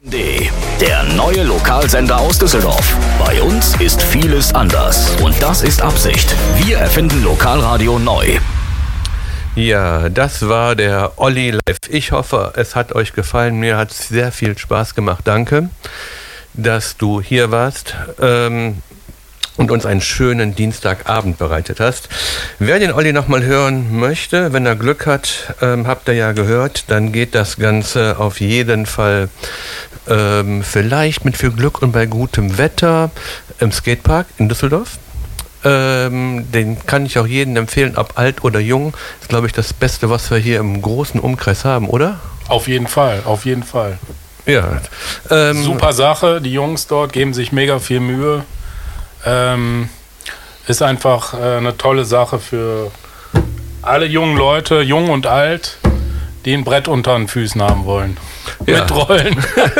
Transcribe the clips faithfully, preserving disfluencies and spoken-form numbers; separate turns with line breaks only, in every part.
D, der neue Lokalsender aus Düsseldorf. Bei uns ist vieles anders und das ist Absicht. Wir erfinden Lokalradio neu.
Ja, das war der Olli live. Ich hoffe, es hat euch gefallen. Mir hat es sehr viel Spaß gemacht. Danke, dass du hier warst ähm, und uns einen schönen Dienstagabend bereitet hast. Wer den Olli nochmal hören möchte, wenn er Glück hat, ähm, habt ihr ja gehört, dann geht das Ganze auf jeden Fall ähm, vielleicht mit viel Glück und bei gutem Wetter im Skatepark in Düsseldorf. Ähm, den kann ich auch jedem empfehlen, ob alt oder jung. Ist, glaube ich, das Beste, was wir hier im großen Umkreis haben, oder?
Auf jeden Fall, auf jeden Fall.
Ja. Ähm,
Super Sache, die Jungs dort geben sich mega viel Mühe. Ähm, ist einfach äh, eine tolle Sache für alle jungen Leute, jung und alt, die ein Brett unter den Füßen haben wollen.
Ja.
Mit Rollen.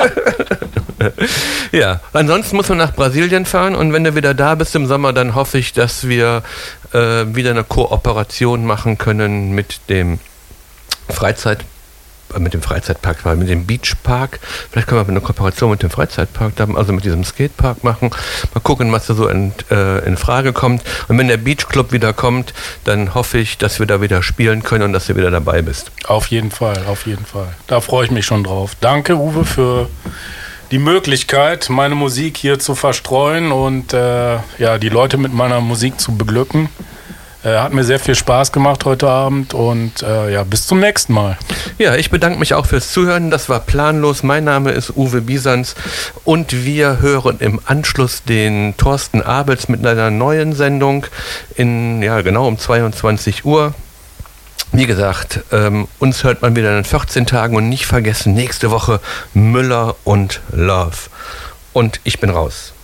Ja, ansonsten muss man nach Brasilien fahren und wenn du wieder da bist im Sommer, dann hoffe ich, dass wir äh, wieder eine Kooperation machen können mit dem Freizeit, äh, mit dem Freizeitpark, mit dem Beachpark. Vielleicht können wir eine Kooperation mit dem Freizeitpark, also mit diesem Skatepark machen. Mal gucken, was da so in, äh, in Frage kommt. Und wenn der Beachclub wieder kommt, dann hoffe ich, dass wir da wieder spielen können und dass du wieder dabei bist.
Auf jeden Fall, auf jeden Fall. Da freue ich mich schon drauf. Danke, Uwe, für die Möglichkeit, meine Musik hier zu verstreuen und äh, ja, die Leute mit meiner Musik zu beglücken. Äh, hat mir sehr viel Spaß gemacht heute Abend und äh, ja, bis zum nächsten Mal.
Ja, ich bedanke mich auch fürs Zuhören. Das war Planlos. Mein Name ist Uwe Biesans und wir hören im Anschluss den Thorsten Abels mit einer neuen Sendung in, ja, genau um zweiundzwanzig Uhr. Wie gesagt, ähm, uns hört man wieder in vierzehn Tagen und nicht vergessen, nächste Woche Müller und Love. Und ich bin raus.